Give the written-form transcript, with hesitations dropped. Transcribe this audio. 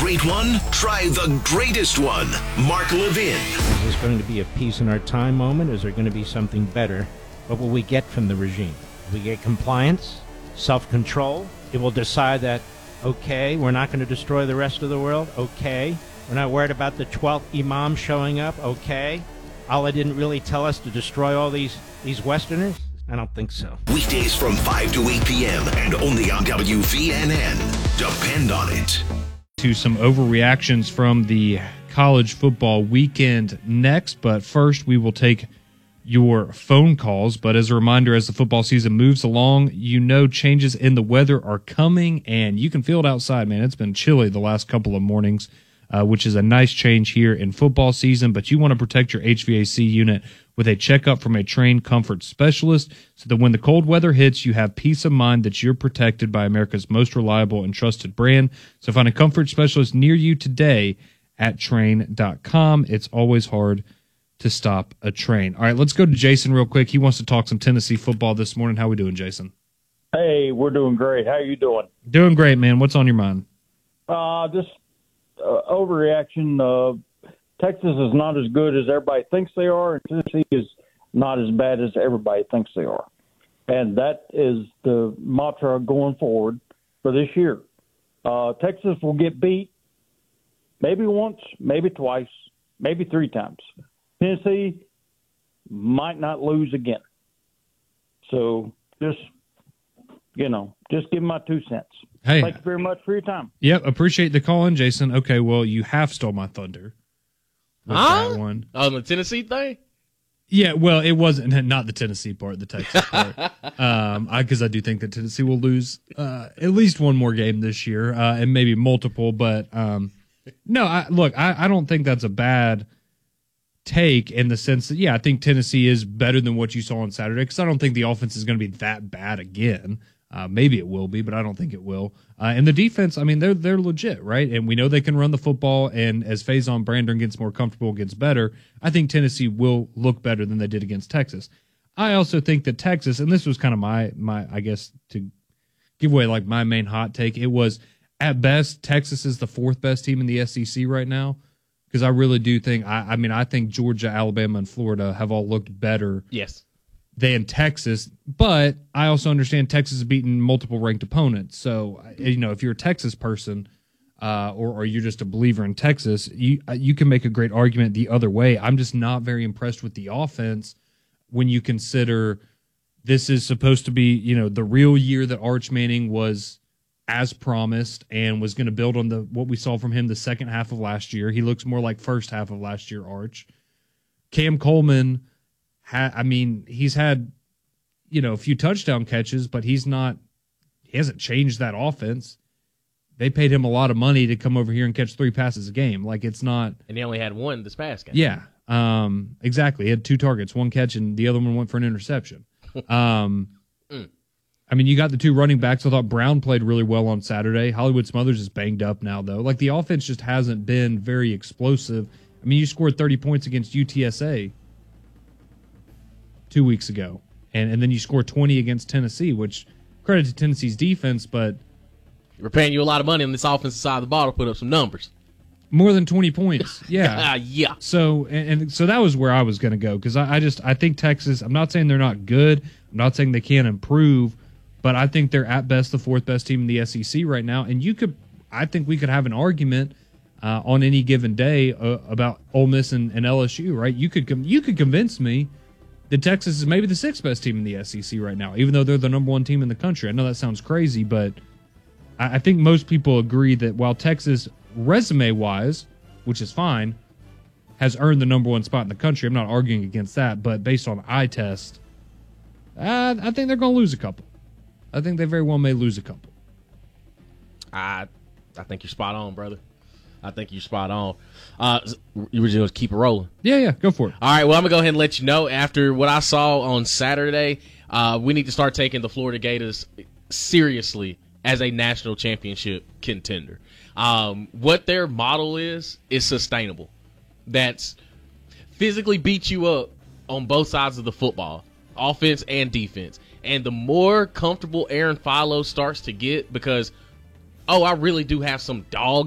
great one? Try the greatest one. Mark Levin. Is this going to be a peace in our time moment? Is there going to be something better? What will we get from the regime? We get compliance, self-control. It will decide that, okay, we're not going to destroy the rest of the world. Okay. We're not worried about the 12th imam showing up. Okay. Allah didn't really tell us to destroy all these Westerners? I don't think so. Weekdays from 5 to 8 p.m. and only on WVNN. Depend on it. To some overreactions from the college football weekend next, but first we will take your phone calls. But as a reminder, as the football season moves along, you know changes in the weather are coming, and you can feel it outside, man. It's been chilly the last couple of mornings, which is a nice change here in football season, but you want to protect your HVAC unit with a checkup from a trained comfort specialist so that when the cold weather hits, you have peace of mind that you're protected by America's most reliable and trusted brand. So find a comfort specialist near you today at Trane.com. It's always hard to stop a train. All right, let's go to Jason real quick. He wants to talk some Tennessee football this morning. How we doing, Jason? Hey, we're doing great. How you doing? Doing great, man. What's on your mind? Just overreaction. Texas is not as good as everybody thinks they are, and Tennessee is not as bad as everybody thinks they are. And that is the mantra going forward for this year. Texas will get beat maybe once, maybe twice, maybe three times. Tennessee might not lose again. So just give my 2 cents. Hey, thank you very much for your time. Yep, appreciate the call in, Jason. Okay, well, you have stole my thunder. With that one. Oh, the Tennessee thing? Yeah, well, it wasn't not the Tennessee part, the Texas part. Because I do think that Tennessee will lose at least one more game this year, and maybe multiple. But no, I don't think that's a bad take in the sense that, yeah, I think Tennessee is better than what you saw on Saturday, because I don't think the offense is going to be that bad again. Maybe it will be, but I don't think it will. And the defense, I mean, they're legit, right? And we know they can run the football, and as Faison Brandon gets more comfortable, gets better, I think Tennessee will look better than they did against Texas. I also think that Texas, and this was kind of my I guess, to give away like my main hot take, it was, at best, Texas is the fourth best team in the SEC right now, because I really do think, I think Georgia, Alabama, and Florida have all looked better. Yes. Than Texas, but I also understand Texas has beaten multiple ranked opponents. So, if you're a Texas person, or you're just a believer in Texas, you can make a great argument the other way. I'm just not very impressed with the offense when you consider this is supposed to be, the real year that Arch Manning was as promised and was going to build on what we saw from him the second half of last year. He looks more like first half of last year, Arch. Cam Coleman, he's had, a few touchdown catches, but he hasn't changed that offense. They paid him a lot of money to come over here and catch 3 passes a game. Like, it's not. And he only had one this past game. Yeah, exactly. He had 2 targets, 1 catch, and the other one went for an interception. You got the 2 running backs. I thought Brown played really well on Saturday. Hollywood Smothers is banged up now, though. Like, the offense just hasn't been very explosive. You scored 30 points against UTSA 2 weeks ago, and then you score 20 against Tennessee, which credit to Tennessee's defense, but we're paying you a lot of money on this offensive side of the ball to put up some numbers. More than 20 points, yeah. Yeah. So so that was where I was going to go, because I think Texas. I'm not saying they're not good. I'm not saying they can't improve, but I think they're at best the 4th best team in the SEC right now. And I think we could have an argument on any given day about Ole Miss and LSU, right? You could convince me that Texas is maybe the 6th best team in the SEC right now, even though they're the number 1 team in the country. I know that sounds crazy, but I think most people agree that while Texas, resume-wise, which is fine, has earned the number 1 spot in the country, I'm not arguing against that, but based on eye test, I think they're going to lose a couple. I think they very well may lose a couple. I think you're spot on, brother. I think you're spot on. You were just going to keep it rolling. Yeah, go for it. All right, well, I'm going to go ahead and let you know, after what I saw on Saturday, we need to start taking the Florida Gators seriously as a national championship contender. What their model is sustainable. That's physically beat you up on both sides of the football, offense and defense. And the more comfortable Aaron Philo starts to get, because, I really do have some dog